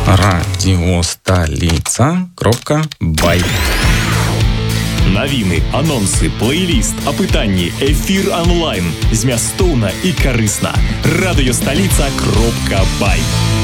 Радиостолица.бай. Навіны, анонсы, плейліст, апытанні, эфір онлайн. Змястоўна і карысна. Радыёсталіца.бай.